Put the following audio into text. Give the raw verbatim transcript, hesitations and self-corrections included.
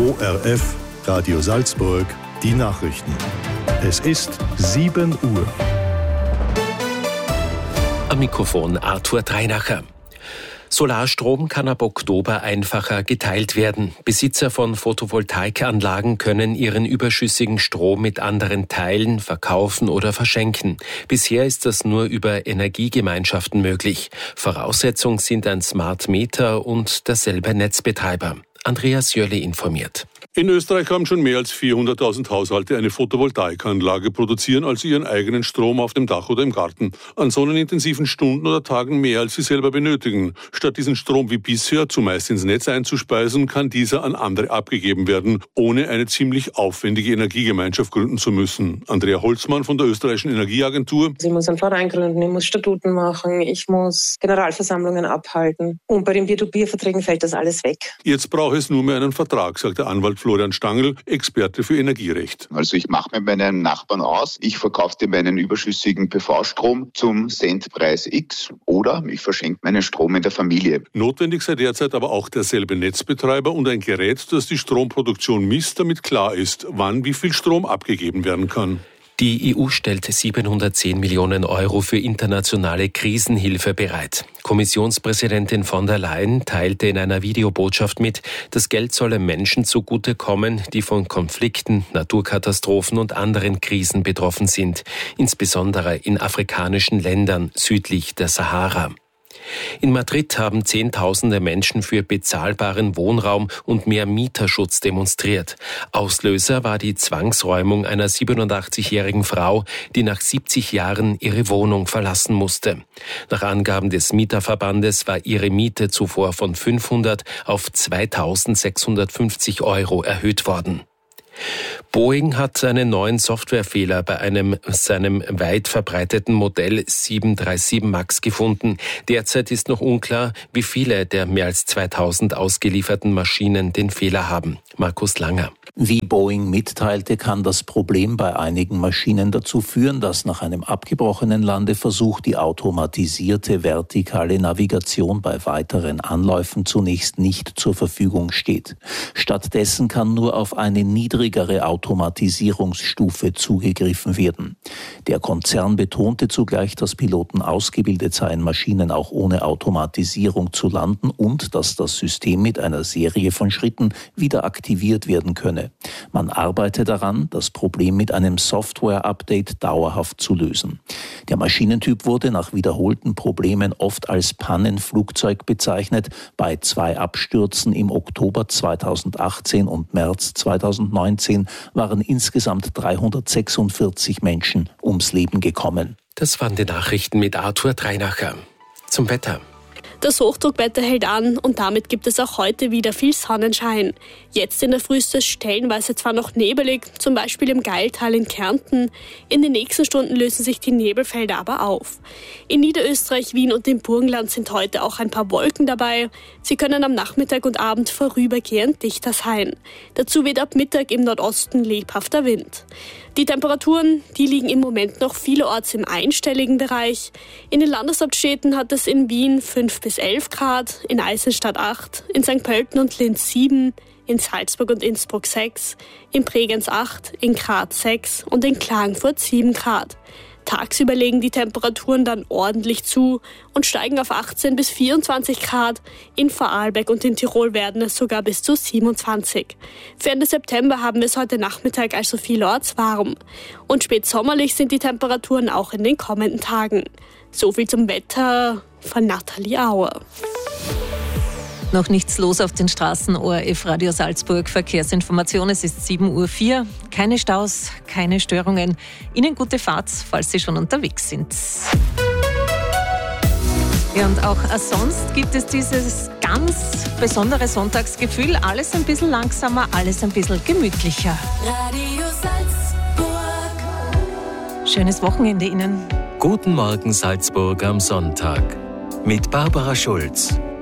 O R F, Radio Salzburg, die Nachrichten. Es ist sieben Uhr. Am Mikrofon Arthur Dreinacher. Solarstrom kann ab Oktober einfacher geteilt werden. Besitzer von Photovoltaikanlagen können ihren überschüssigen Strom mit anderen teilen, verkaufen oder verschenken. Bisher ist das nur über Energiegemeinschaften möglich. Voraussetzung sind ein Smart Meter und derselbe Netzbetreiber. Andreas Jölle informiert. In Österreich haben schon mehr als vierhunderttausend Haushalte eine Photovoltaikanlage, produzieren also ihren eigenen Strom auf dem Dach oder im Garten. An sonnenintensiven Stunden oder Tagen mehr, als sie selber benötigen. Statt diesen Strom wie bisher zumeist ins Netz einzuspeisen, kann dieser an andere abgegeben werden, ohne eine ziemlich aufwendige Energiegemeinschaft gründen zu müssen. Andrea Holzmann von der Österreichischen Energieagentur. Ich muss einen Verein gründen, ich muss Statuten machen, ich muss Generalversammlungen abhalten. Und bei den Peer to Peer Verträgen fällt das alles weg. Jetzt braucht es nur mehr einen Vertrag, sagt der Anwalt Florian Stangl, Experte für Energierecht. Also ich mache mit meinen Nachbarn aus, ich verkaufe dir meinen überschüssigen P V-Strom zum Centpreis X oder ich verschenke meinen Strom in der Familie. Notwendig sei derzeit aber auch derselbe Netzbetreiber und ein Gerät, das die Stromproduktion misst, damit klar ist, wann wie viel Strom abgegeben werden kann. Die E U stellt siebenhundertzehn Millionen Euro für internationale Krisenhilfe bereit. Kommissionspräsidentin von der Leyen teilte in einer Videobotschaft mit, das Geld solle Menschen zugutekommen, die von Konflikten, Naturkatastrophen und anderen Krisen betroffen sind, insbesondere in afrikanischen Ländern südlich der Sahara. In Madrid haben Zehntausende Menschen für bezahlbaren Wohnraum und mehr Mieterschutz demonstriert. Auslöser war die Zwangsräumung einer siebenundachtzigjährigen Frau, die nach siebzig Jahren ihre Wohnung verlassen musste. Nach Angaben des Mieterverbandes war ihre Miete zuvor von fünfhundert auf zweitausendsechshundertfünfzig Euro erhöht worden. Boeing hat einen neuen Softwarefehler bei einem seinem weit verbreiteten Modell sieben drei sieben Max gefunden. Derzeit ist noch unklar, wie viele der mehr als zweitausend ausgelieferten Maschinen den Fehler haben. Markus Langer. Wie Boeing mitteilte, kann das Problem bei einigen Maschinen dazu führen, dass nach einem abgebrochenen Landeversuch die automatisierte vertikale Navigation bei weiteren Anläufen zunächst nicht zur Verfügung steht. Stattdessen kann nur auf eine niedrigere Automatisierungsstufe zugegriffen werden. Der Konzern betonte zugleich, dass Piloten ausgebildet seien, Maschinen auch ohne Automatisierung zu landen und dass das System mit einer Serie von Schritten wieder aktiviert werden könne. Man arbeite daran, das Problem mit einem Software-Update dauerhaft zu lösen. Der Maschinentyp wurde nach wiederholten Problemen oft als Pannenflugzeug bezeichnet. Bei zwei Abstürzen im Oktober zweitausendachtzehn und März zweitausendneunzehn waren insgesamt dreihundertsechsundvierzig Menschen ums Leben gekommen. Das waren die Nachrichten mit Arthur Dreinacher. Zum Wetter. Das Hochdruckwetter hält an und damit gibt es auch heute wieder viel Sonnenschein. Jetzt in der Früh ist es stellenweise zwar noch nebelig, zum Beispiel im Gailtal in Kärnten. In den nächsten Stunden lösen sich die Nebelfelder aber auf. In Niederösterreich, Wien und dem Burgenland sind heute auch ein paar Wolken dabei. Sie können am Nachmittag und Abend vorübergehend dichter sein. Dazu weht ab Mittag im Nordosten lebhafter Wind. Die Temperaturen, die liegen im Moment noch vielerorts im einstelligen Bereich. In den Landeshauptstädten hat es in Wien fünf bis elf Grad, in Eisenstadt acht, in Sankt Pölten und Linz sieben, in Salzburg und Innsbruck sechs, in Bregenz acht, in Graz sechs und in Klagenfurt sieben Grad. Tagsüber legen die Temperaturen dann ordentlich zu und steigen auf achtzehn bis vierundzwanzig Grad. In Vorarlberg und in Tirol werden es sogar bis zu siebenundzwanzig. Für Ende September haben wir es heute Nachmittag also vielerorts warm. Und spätsommerlich sind die Temperaturen auch in den kommenden Tagen. So viel zum Wetter von Nathalie Auer. Noch nichts los auf den Straßen. O R F Radio Salzburg Verkehrsinformation. Es ist sieben Uhr vier. Keine Staus, keine Störungen. Ihnen gute Fahrt, falls Sie schon unterwegs sind. Ja, und auch sonst gibt es dieses ganz besondere Sonntagsgefühl. Alles ein bisschen langsamer, alles ein bisschen gemütlicher. Radio Salzburg. Schönes Wochenende Ihnen. Guten Morgen Salzburg am Sonntag mit Barbara Schulz.